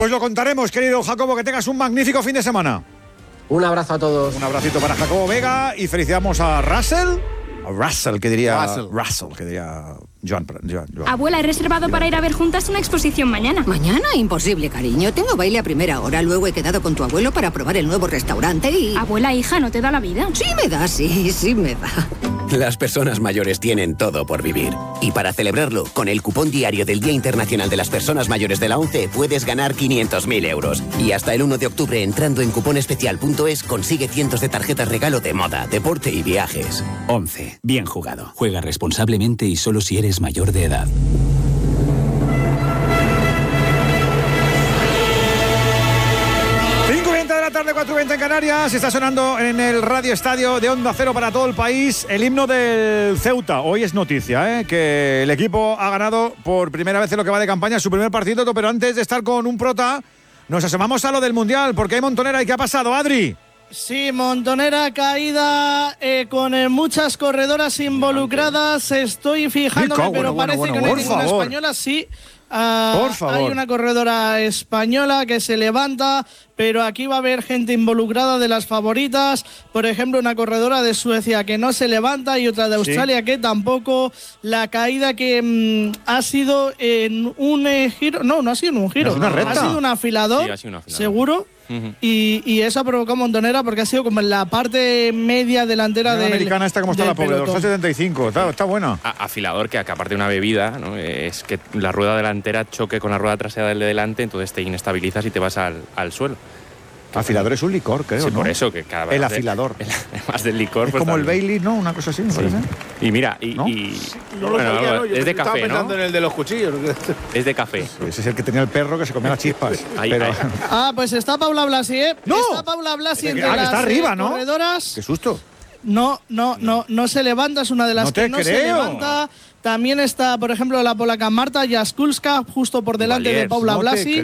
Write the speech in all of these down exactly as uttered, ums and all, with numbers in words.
Pues lo contaremos, querido Jacobo, que tengas un magnífico fin de semana. Un abrazo a todos. Un abracito para Jacobo Vega y felicitamos a Russell. A Russell, que diría Russell, Russell que diría Joan, Joan, Joan. Abuela, he reservado para ir a ver juntas una exposición mañana. ¿Mañana? Imposible, cariño. Tengo baile a primera hora. Luego he quedado con tu abuelo para probar el nuevo restaurante y... Abuela, hija, ¿no te da la vida? Sí me da, sí, sí me da. Las personas mayores tienen todo por vivir. Y para celebrarlo, con el cupón diario del Día Internacional de las Personas Mayores de la ONCE puedes ganar quinientos mil euros. Y hasta el uno de octubre, entrando en cuponespecial punto es, consigue cientos de tarjetas regalo de moda, deporte y viajes. ONCE. Bien jugado. Juega responsablemente y solo si eres mayor de edad. cinco y veinte de la tarde, cuatro y veinte en Canarias. Está sonando en el Radio Estadio de Onda Cero para todo el país el himno del Ceuta. Hoy es noticia, ¿eh? Que el equipo ha ganado por primera vez en lo que va de campaña su primer partido. Pero antes de estar con un prota, nos asomamos a lo del Mundial, porque hay montonera. ¿Y qué ha pasado, Adri? Sí, montonera caída eh, con eh, muchas corredoras involucradas. Estoy fijándome, Rico, pero bueno, parece bueno, que bueno, no hay por ninguna favor. española. Sí, uh, por favor. Hay una corredora española que se levanta, pero aquí va a haber gente involucrada de las favoritas. Por ejemplo, una corredora de Suecia que no se levanta y otra de Australia sí. que tampoco. La caída que mmm, ha sido en un eh, giro. No, no ha sido en un giro. No, es una recta. Ha sido un afilador, sí, ha sido un afilador. seguro. Uh-huh. Y, y eso ha provocado montonera porque ha sido como en la parte media delantera de la americana esta como está la pobre, doscientos setenta y cinco, está, está buena. A, afilador que, que aparte de una bebida, ¿no? Es que la rueda delantera choque con la rueda trasera del de delante, entonces te inestabilizas y te vas al, al suelo. Afilador es un licor, creo, sí, ¿no? por eso que cada vez el afilador. De, además del licor. Es pues como también. El Bailey, ¿no? Una cosa así, me sí. parece. Y mira, y... ¿No? y no lo bueno, sabía, no, no, yo es de estaba café, pensando ¿no? en el de los cuchillos. Es de café. Sí, ese es el que tenía el perro que se comía las chispas. Ahí, pero... ahí. Ah, pues está Paula Blasi, ¿eh? ¡No! Está Paula Blasi entre ah, que está las arriba, eh, ¿no? corredoras. ¡Qué susto! No, no, no, no se levanta, es una de las no que te no creo. se levanta. También está, por ejemplo, la polaca Marta Jaskulska, justo por delante Valiers, de Paula no Blasi.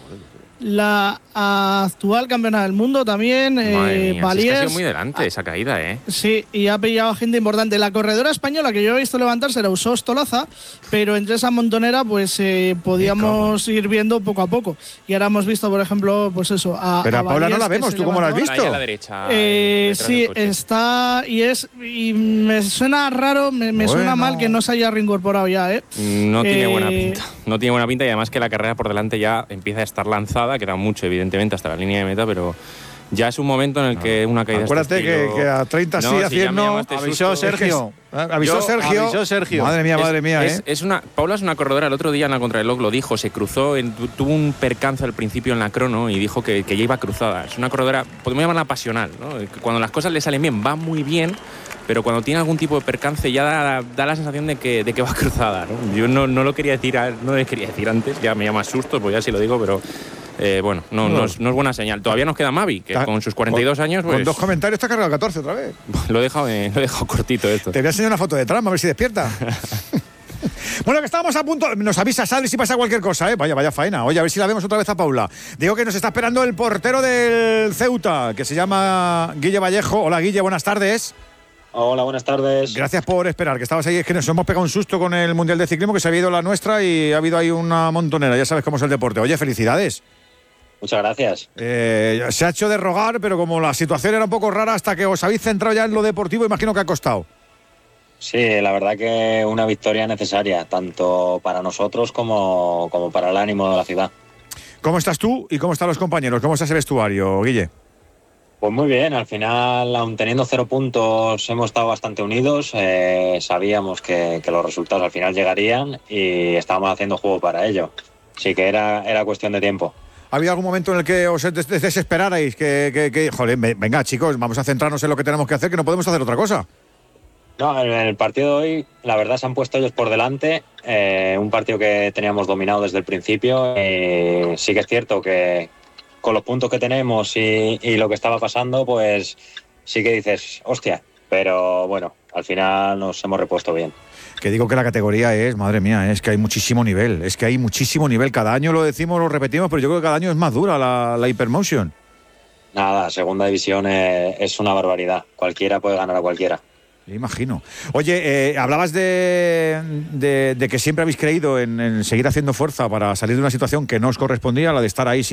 La actual campeona del mundo también, Madre eh, mía, Valiers. si es que ha sido muy delante esa caída, ¿eh? Sí, y ha pillado a gente importante. La corredora española que yo he visto levantarse era Usós Tolaza, pero entre esa montonera pues eh, podíamos ir viendo poco a poco. Y ahora hemos visto, por ejemplo, pues eso. A, pero a, a Paula no la vemos, ¿tú cómo la has visto? Ahí a la derecha. Eh, sí, está y es y me suena raro, me, me bueno. suena mal que no se haya reincorporado ya, ¿eh? No tiene eh, buena pinta. No tiene buena pinta y además que la carrera por delante ya empieza a estar lanzada. Queda mucho, evidentemente, hasta la línea de meta, pero ya es un momento en el que una caída. Acuérdate este estilo... que, que a treinta sí, no, a cien si no. Avisó susto. Sergio. Es que, avisó, Yo, Sergio. avisó Sergio. Madre mía, madre es, mía, es, ¿eh? Es una, Paula es una corredora. El otro día en la contrarreloj lo dijo, se cruzó, en, tuvo un percance al principio en la crono y dijo que, que ya iba cruzada. Es una corredora, podemos llamarla pasional, ¿no? Cuando las cosas le salen bien, va muy bien. Pero cuando tiene algún tipo de percance ya da, da la sensación de que, de que va cruzada, ¿no? Yo no, no lo quería decir, no lo quería decir antes, ya me llama susto, pues ya sí lo digo, pero eh, bueno, no, no, es, no es buena señal. Todavía nos queda Mavi, que con sus cuarenta y dos con, años... Pues, con dos comentarios te ha cargado catorce otra vez. Lo he dejado, eh, lo he dejado cortito esto. Te voy a enseñar una foto de trama, a ver si despierta. Bueno, que estábamos a punto. Nos avisas, Adri, si pasa cualquier cosa, ¿eh? Vaya, vaya faena. Oye, a ver si la vemos otra vez a Paula. Digo que nos está esperando el portero del Ceuta, que se llama Guille Vallejo. Hola, Guille, buenas tardes. Hola, buenas tardes. Gracias por esperar, que estabas ahí. Es que nos hemos pegado un susto con el Mundial de Ciclismo, que se había ido la nuestra y ha habido ahí una montonera. Ya sabes cómo es el deporte. Oye, felicidades. Muchas gracias. Eh, se ha hecho de rogar, pero como la situación era un poco rara, hasta que os habéis centrado ya en lo deportivo, imagino que ha costado. Sí, la verdad que una victoria necesaria, tanto para nosotros como, como para el ánimo de la ciudad. ¿Cómo estás tú y cómo están los compañeros? ¿Cómo está ese vestuario, Guille? Pues muy bien, al final, aun teniendo cero puntos, hemos estado bastante unidos. Eh, sabíamos que, que los resultados al final llegarían y estábamos haciendo juego para ello. Así que era, era cuestión de tiempo. ¿Ha habido algún momento en el que os des- des- desesperarais? Que, que, que, joder, venga, chicos, vamos a centrarnos en lo que tenemos que hacer, que no podemos hacer otra cosa. No, en el partido de hoy, la verdad, se han puesto ellos por delante. Eh, un partido que teníamos dominado desde el principio. Eh, sí que es cierto que con los puntos que tenemos y, y lo que estaba pasando, pues sí que dices, hostia. Pero bueno, al final nos hemos repuesto bien. Que digo que la categoría es, madre mía, es que hay muchísimo nivel. Es que hay muchísimo nivel. Cada año lo decimos, lo repetimos, pero yo creo que cada año es más dura la, la Hypermotion. Nada, segunda división es, es una barbaridad. Cualquiera puede ganar a cualquiera. Imagino. Oye, eh, hablabas de, de, de que siempre habéis creído en, en seguir haciendo fuerza para salir de una situación que no os correspondía, la de estar ahí.